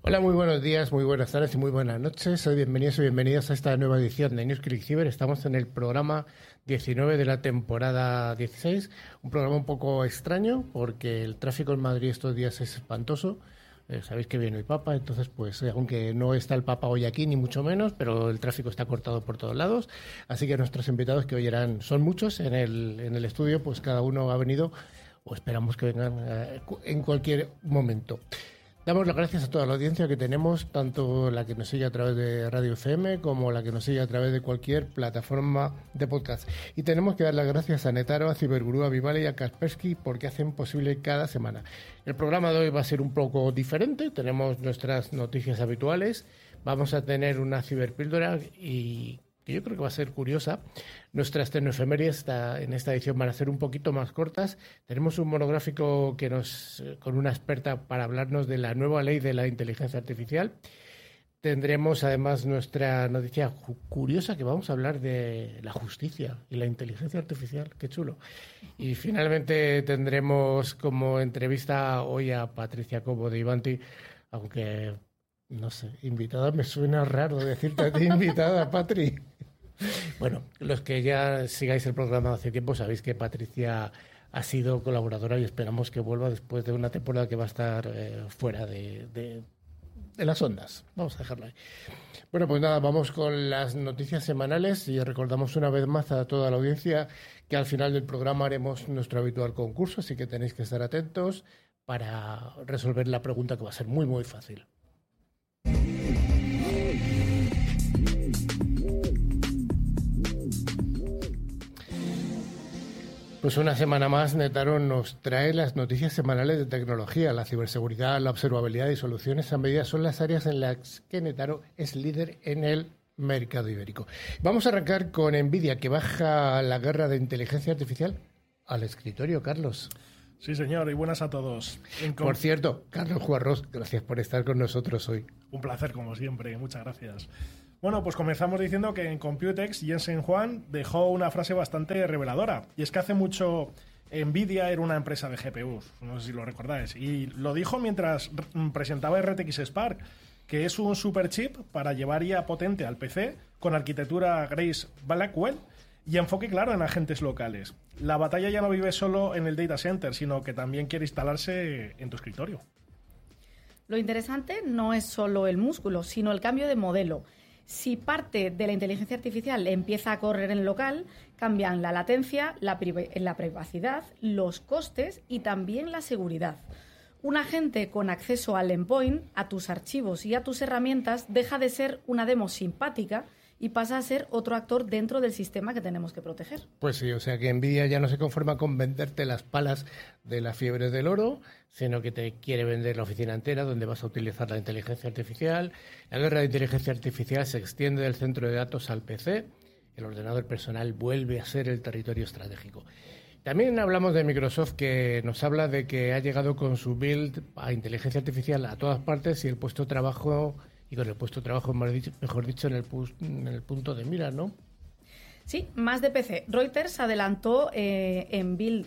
Hola, muy buenos días, muy buenas tardes y muy buenas noches. Bienvenidos y bienvenidas a esta nueva edición de NewsClick Cyber. Estamos en el programa 19 de la temporada 16. Un programa un poco extraño porque el tráfico en Madrid estos días es espantoso. Sabéis que viene el Papa, entonces pues aunque no está el Papa hoy aquí ni mucho menos, pero el tráfico está cortado por todos lados. Así que nuestros invitados que hoy son muchos en el estudio, pues cada uno ha venido o esperamos que vengan en cualquier momento. Damos las gracias a toda la audiencia que tenemos, tanto la que nos sigue a través de Radio FM como la que nos sigue a través de cualquier plataforma de podcast. Y tenemos que dar las gracias a Netaro, a Cibergurú, a Vivale y a Kaspersky porque hacen posible cada semana. El programa de hoy va a ser un poco diferente, tenemos nuestras noticias habituales, vamos a tener una ciberpíldora y que yo creo que va a ser curiosa. Nuestras tecnoefemérides en esta edición van a ser un poquito más cortas. Tenemos un monográfico con una experta para hablarnos de la nueva ley de la inteligencia artificial. Tendremos además nuestra noticia curiosa que vamos a hablar de la justicia y la inteligencia artificial. Qué chulo. Y finalmente tendremos como entrevista hoy a Patricia Cobo de Ivanti, aunque no sé, invitada me suena raro decirte a ti invitada, Patri. Bueno, los que ya sigáis el programa hace tiempo sabéis que Patricia ha sido colaboradora y esperamos que vuelva después de una temporada que va a estar fuera de las ondas. Vamos a dejarlo ahí. Bueno, pues nada, vamos con las noticias semanales y recordamos una vez más a toda la audiencia que al final del programa haremos nuestro habitual concurso, así que tenéis que estar atentos para resolver la pregunta que va a ser muy, muy fácil. Pues una semana más, Netaro nos trae las noticias semanales de tecnología. La ciberseguridad, la observabilidad y soluciones a medida son las áreas en las que Netaro es líder en el mercado ibérico. Vamos a arrancar con NVIDIA, que baja la guerra de inteligencia artificial al escritorio, Carlos. Sí, señor, y buenas a todos. Por cierto, Carlos Juarros, gracias por estar con nosotros hoy. Un placer, como siempre, muchas gracias. Bueno, pues comenzamos diciendo que en Computex Jensen Huang dejó una frase bastante reveladora, y es que hace mucho NVIDIA era una empresa de GPUs, no sé si lo recordáis, y lo dijo mientras presentaba RTX Spark, que es un superchip para llevar IA potente al PC con arquitectura Grace Blackwell y enfoque claro en agentes locales. La batalla ya no vive solo en el data center, sino que también quiere instalarse en tu escritorio. Lo interesante no es solo el músculo, sino el cambio de modelo. Si parte de la inteligencia artificial empieza a correr en local, cambian la latencia, la privacidad, los costes y también la seguridad. Un agente con acceso al endpoint, a tus archivos y a tus herramientas deja de ser una demo simpática y pasa a ser otro actor dentro del sistema que tenemos que proteger. Pues sí, o sea que NVIDIA ya no se conforma con venderte las palas de la fiebre del oro, sino que te quiere vender la oficina entera donde vas a utilizar la inteligencia artificial. La guerra de inteligencia artificial se extiende del centro de datos al PC. El ordenador personal vuelve a ser el territorio estratégico. También hablamos de Microsoft, que nos habla de que ha llegado con su build a inteligencia artificial a todas partes y el puesto de trabajo... Y con el puesto de trabajo, mejor dicho, en el punto de mira, ¿no? Sí, más de PC. Reuters adelantó en Build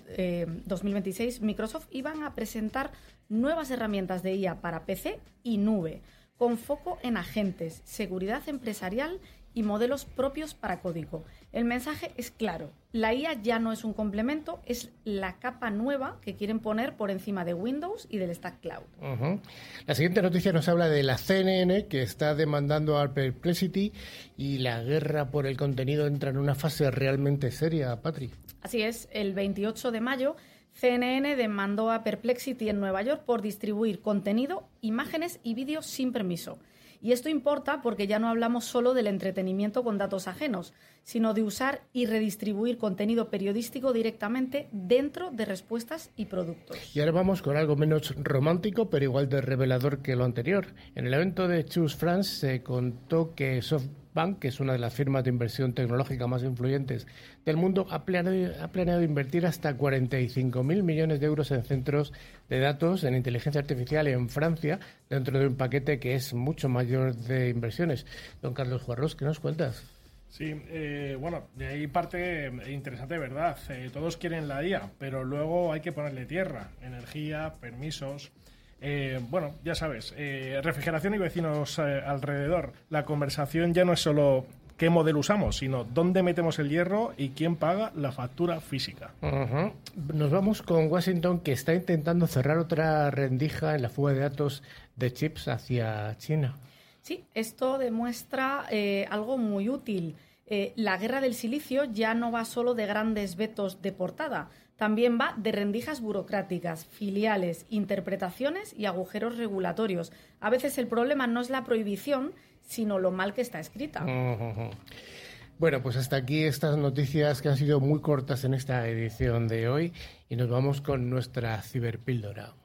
2026, Microsoft iban a presentar nuevas herramientas de IA para PC y nube, con foco en agentes, seguridad empresarial y modelos propios para código. El mensaje es claro. La IA ya no es un complemento, es la capa nueva que quieren poner por encima de Windows y del Stack Cloud. Uh-huh. La siguiente noticia nos habla de la CNN, que está demandando a Perplexity, y la guerra por el contenido entra en una fase realmente seria, Patri. Así es, el 28 de mayo CNN demandó a Perplexity en Nueva York por distribuir contenido, imágenes y vídeos sin permiso. Y esto importa porque ya no hablamos solo del entretenimiento con datos ajenos, sino de usar y redistribuir contenido periodístico directamente dentro de respuestas y productos. Y ahora vamos con algo menos romántico, pero igual de revelador que lo anterior. En el evento de Choose France se contó que SoftBank, que es una de las firmas de inversión tecnológica más influyentes del mundo, ha planeado invertir hasta 45.000 millones de euros en centros de datos en inteligencia artificial en Francia, dentro de un paquete que es mucho mayor de inversiones. Don Carlos Juarros, ¿qué nos cuentas? Sí, bueno, de ahí parte interesante, ¿verdad? Todos quieren la IA, pero luego hay que ponerle tierra, energía, permisos. Bueno, ya sabes, refrigeración y vecinos alrededor. La conversación ya no es solo qué modelo usamos, sino dónde metemos el hierro y quién paga la factura física. Uh-huh. Nos vamos con Washington, que está intentando cerrar otra rendija en la fuga de datos de chips hacia China. Sí, esto demuestra algo muy útil. La guerra del silicio ya no va solo de grandes vetos de portada, también va de rendijas burocráticas, filiales, interpretaciones y agujeros regulatorios. A veces el problema no es la prohibición, sino lo mal que está escrita. Uh-huh. Bueno, pues hasta aquí estas noticias que han sido muy cortas en esta edición de hoy y nos vamos con nuestra ciberpíldora.